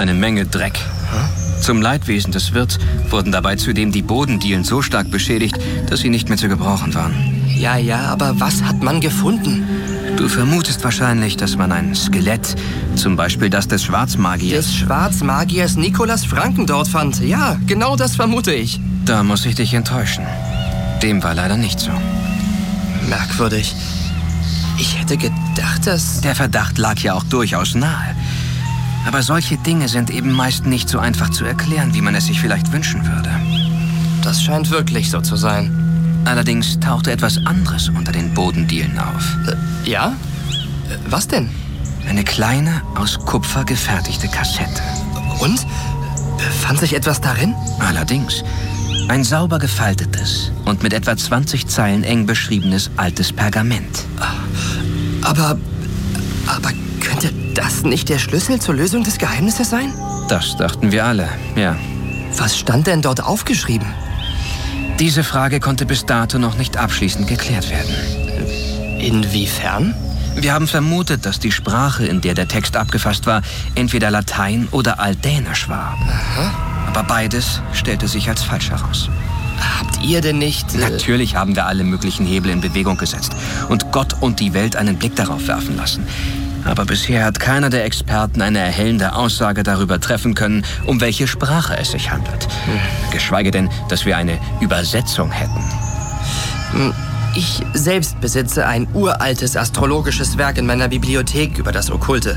Eine Menge Dreck. Zum Leidwesen des Wirts wurden dabei zudem die Bodendielen so stark beschädigt, dass sie nicht mehr zu gebrauchen waren. Ja, aber was hat man gefunden? Du vermutest wahrscheinlich, dass man ein Skelett, zum Beispiel das des Schwarzmagiers... Des Schwarzmagiers Nicolas Franken dort fand. Ja, genau das vermute ich. Da muss ich dich enttäuschen. Dem war leider nicht so. Merkwürdig. Ich hätte gedacht, dass... Der Verdacht lag ja auch durchaus nahe. Aber solche Dinge sind eben meist nicht so einfach zu erklären, wie man es sich vielleicht wünschen würde. Das scheint wirklich so zu sein. Allerdings tauchte etwas anderes unter den Bodendielen auf. Ja? Was denn? Eine kleine, aus Kupfer gefertigte Kassette. Und? Befand sich etwas darin? Allerdings. Ein sauber gefaltetes und mit etwa 20 Zeilen eng beschriebenes altes Pergament. Aber könnte das nicht der Schlüssel zur Lösung des Geheimnisses sein? Das dachten wir alle, ja. Was stand denn dort aufgeschrieben? Diese Frage konnte bis dato noch nicht abschließend geklärt werden. Inwiefern? Wir haben vermutet, dass die Sprache, in der der Text abgefasst war, entweder Latein oder Altdänisch war. Aha. Aber beides stellte sich als falsch heraus. Habt ihr denn nicht... Natürlich haben wir alle möglichen Hebel in Bewegung gesetzt und Gott und die Welt einen Blick darauf werfen lassen. Aber bisher hat keiner der Experten eine erhellende Aussage darüber treffen können, um welche Sprache es sich handelt. Geschweige denn, dass wir eine Übersetzung hätten. Ich selbst besitze ein uraltes astrologisches Werk in meiner Bibliothek über das Okkulte.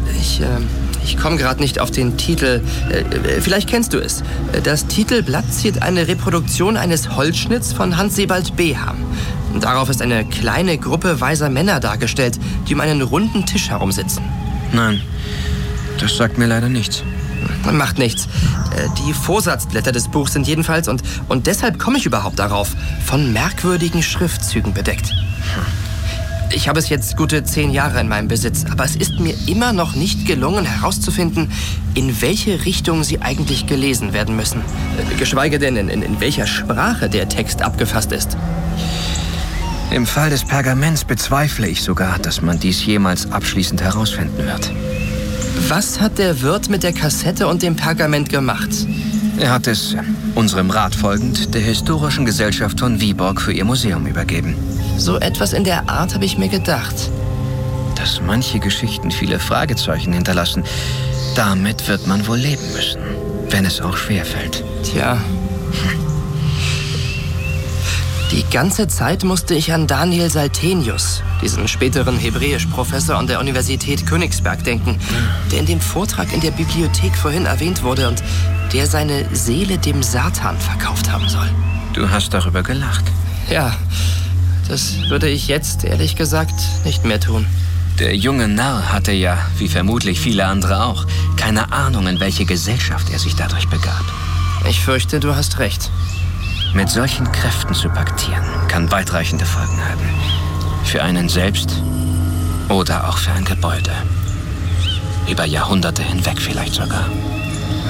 Ich komme gerade nicht auf den Titel. Vielleicht kennst du es. Das Titelblatt ziert eine Reproduktion eines Holzschnitts von Hans Sebald Beham. Darauf ist eine kleine Gruppe weiser Männer dargestellt, die um einen runden Tisch herumsitzen. Nein, das sagt mir leider nichts. Macht nichts. Die Vorsatzblätter des Buchs sind jedenfalls, und deshalb komme ich überhaupt darauf, von merkwürdigen Schriftzügen bedeckt. Ich habe es jetzt gute 10 Jahre in meinem Besitz, aber es ist mir immer noch nicht gelungen herauszufinden, in welche Richtung sie eigentlich gelesen werden müssen. Geschweige denn, in welcher Sprache der Text abgefasst ist. Im Fall des Pergaments bezweifle ich sogar, dass man dies jemals abschließend herausfinden wird. Was hat der Wirt mit der Kassette und dem Pergament gemacht? Er hat es, unserem Rat folgend, der Historischen Gesellschaft von Viborg für ihr Museum übergeben. So etwas in der Art habe ich mir gedacht. Dass manche Geschichten viele Fragezeichen hinterlassen, damit wird man wohl leben müssen, wenn es auch schwerfällt. Tja. Die ganze Zeit musste ich an Daniel Saltenius, diesen späteren Hebräisch-Professor an der Universität Königsberg, denken, der in dem Vortrag in der Bibliothek vorhin erwähnt wurde und der seine Seele dem Satan verkauft haben soll. Du hast darüber gelacht. Ja, das würde ich jetzt, ehrlich gesagt, nicht mehr tun. Der junge Narr hatte ja, wie vermutlich viele andere auch, keine Ahnung, in welche Gesellschaft er sich dadurch begab. Ich fürchte, du hast recht. Mit solchen Kräften zu paktieren, kann weitreichende Folgen haben. Für einen selbst oder auch für ein Gebäude. Über Jahrhunderte hinweg vielleicht sogar.